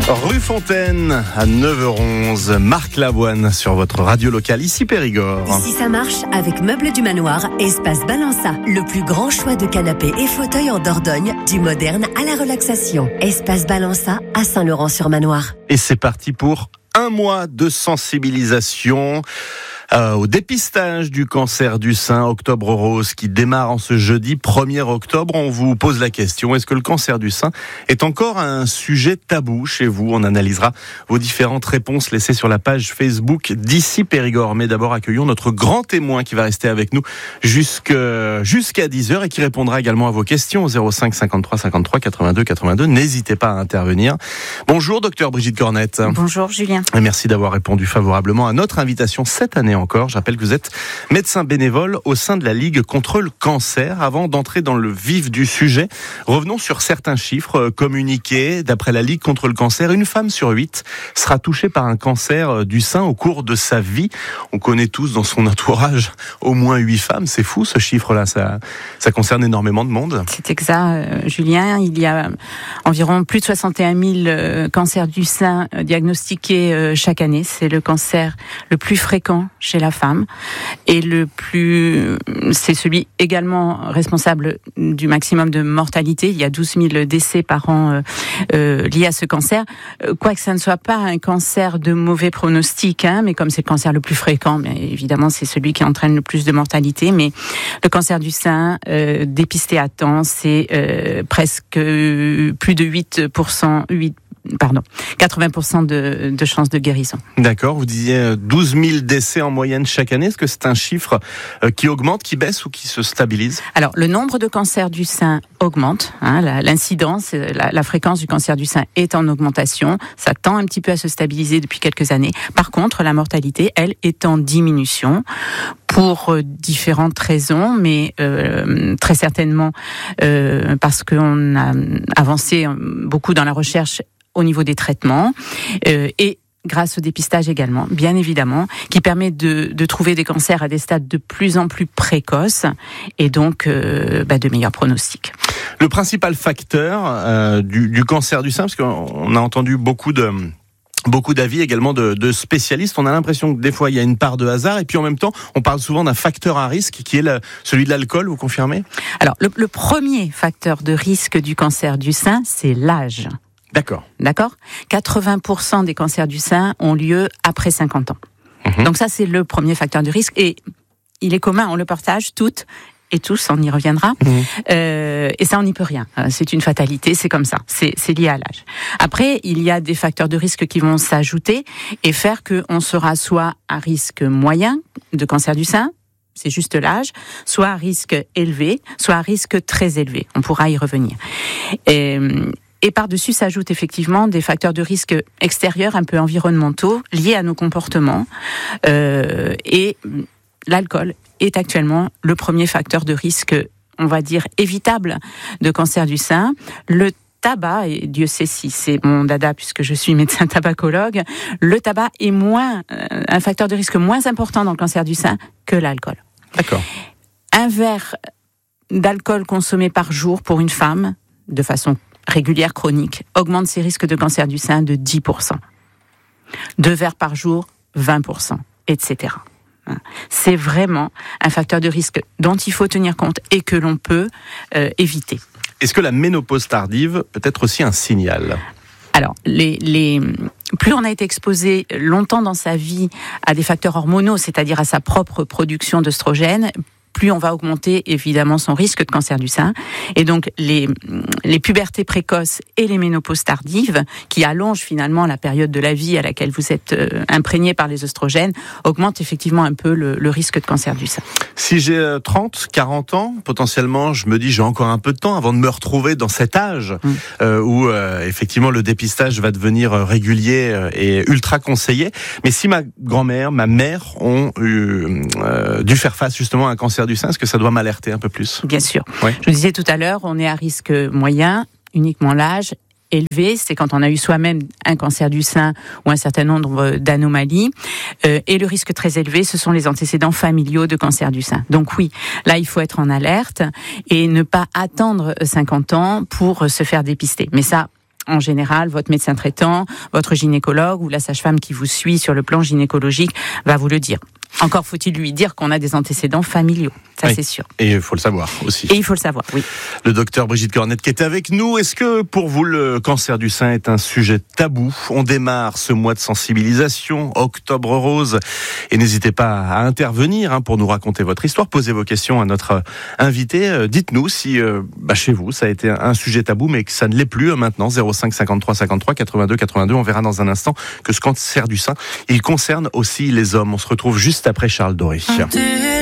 Rue Fontaine à 9h11, Marc Lavoine sur votre radio locale, ici Périgord. Ici ça marche avec Meubles du Manoir, Espace Balança. Le plus grand choix de canapés et fauteuils en Dordogne, du moderne à la relaxation. Espace Balança à Saint-Laurent-sur-Manoir. Et c'est parti pour un mois de sensibilisation au dépistage du cancer du sein, Octobre Rose, qui démarre en ce jeudi 1er octobre. On vous pose la question, est-ce que le cancer du sein est encore un sujet tabou chez vous? On analysera vos différentes réponses laissées sur la page Facebook d'ici Périgord. Mais d'abord, accueillons notre grand témoin qui va rester avec nous jusqu'à 10h et qui répondra également à vos questions au 05 53 53 82 82. N'hésitez pas à intervenir. Bonjour, docteur Brigitte Cornette. Bonjour, Julien. Et merci d'avoir répondu favorablement à notre invitation cette année encore. Je rappelle que vous êtes médecin bénévole au sein de la Ligue contre le cancer. Avant d'entrer dans le vif du sujet, revenons sur certains chiffres communiqués. D'après la Ligue contre le cancer, une femme sur 8 sera touchée par un cancer du sein au cours de sa vie. On connaît tous dans son entourage au moins 8 femmes. C'est fou ce chiffre-là, ça concerne énormément de monde. C'est exact, Julien. Il y a environ plus de 61 000 cancers du sein diagnostiqués chaque année. C'est le cancer le plus fréquent chez la femme et c'est celui également responsable du maximum de mortalité. Il y a 12 000 décès par an liés à ce cancer. Quoique ça ne soit pas un cancer de mauvais pronostic, mais comme c'est le cancer le plus fréquent, bien évidemment c'est celui qui entraîne le plus de mortalité. Mais le cancer du sein, dépisté à temps, c'est presque plus de 80% de chances de guérison. D'accord, vous disiez 12 000 décès en moyenne chaque année. Est-ce que c'est un chiffre qui augmente, qui baisse ou qui se stabilise? Alors, le nombre de cancers du sein augmente. L'incidence, la fréquence du cancer du sein est en augmentation. Ça tend un petit peu à se stabiliser depuis quelques années. Par contre, la mortalité, elle, est en diminution pour différentes raisons, mais très certainement parce qu'on a avancé beaucoup dans la recherche au niveau des traitements et grâce au dépistage également, bien évidemment, qui permet de trouver des cancers à des stades de plus en plus précoces et donc de meilleurs pronostics. Le principal facteur du cancer du sein, parce qu'on a entendu beaucoup d'avis également de spécialistes. On a l'impression que des fois il y a une part de hasard et puis en même temps on parle souvent d'un facteur à risque qui est celui de l'alcool, vous confirmez? Alors le premier facteur de risque du cancer du sein, c'est l'âge. D'accord. 80% des cancers du sein ont lieu après 50 ans. Donc ça, c'est le premier facteur de risque. Et il est commun, on le partage toutes et tous, on y reviendra. Et ça, on n'y peut rien. C'est une fatalité, c'est comme ça. C'est lié à l'âge. Après, il y a des facteurs de risque qui vont s'ajouter et faire qu'on sera soit à risque moyen de cancer du sein, c'est juste l'âge, soit à risque élevé, soit à risque très élevé. On pourra y revenir. Et par-dessus s'ajoutent effectivement des facteurs de risque extérieurs, un peu environnementaux, liés à nos comportements. Et l'alcool est actuellement le premier facteur de risque, on va dire, évitable de cancer du sein. Le tabac, et Dieu sait si c'est mon dada puisque je suis médecin tabacologue, le tabac est un facteur de risque moins important dans le cancer du sein que l'alcool. D'accord. Un verre d'alcool consommé par jour pour une femme, de façon régulière, chronique, augmente ses risques de cancer du sein de 10%. 2 verres par jour, 20%, etc. C'est vraiment un facteur de risque dont il faut tenir compte et que l'on peut éviter. Est-ce que la ménopause tardive peut être aussi un signal ? Alors, plus on a été exposé longtemps dans sa vie à des facteurs hormonaux, c'est-à-dire à sa propre production d'œstrogènes, plus on va augmenter évidemment son risque de cancer du sein. Et donc les pubertés précoces et les ménopauses tardives, qui allongent finalement la période de la vie à laquelle vous êtes imprégné par les œstrogènes, augmentent effectivement un peu le risque de cancer du sein. Si j'ai 30, 40 ans, potentiellement, je me dis j'ai encore un peu de temps avant de me retrouver dans cet âge où effectivement le dépistage va devenir régulier et ultra conseillé. Mais si ma grand-mère, ma mère ont dû faire face justement à un cancer du sein, est-ce que ça doit m'alerter un peu plus ? Bien sûr. Oui. Je le disais tout à l'heure, on est à risque moyen, uniquement l'âge. Élevé, c'est quand on a eu soi-même un cancer du sein ou un certain nombre d'anomalies. Et le risque très élevé, ce sont les antécédents familiaux de cancer du sein. Donc oui, là, il faut être en alerte et ne pas attendre 50 ans pour se faire dépister. Mais ça, en général, votre médecin traitant, votre gynécologue ou la sage-femme qui vous suit sur le plan gynécologique va vous le dire. Encore faut-il lui dire qu'on a des antécédents familiaux, ça c'est sûr. Et il faut le savoir aussi. Et il faut le savoir, oui. Le docteur Brigitte Cornette qui était avec nous. Est-ce que pour vous le cancer du sein est un sujet tabou ? On démarre ce mois de sensibilisation, Octobre Rose, et n'hésitez pas à intervenir pour nous raconter votre histoire. Posez vos questions à notre invité. Dites-nous si chez vous ça a été un sujet tabou, mais que ça ne l'est plus maintenant. 05 53 53 82 82. On verra dans un instant que ce cancer du sein, il concerne aussi les hommes. On se retrouve juste après Charles Doré.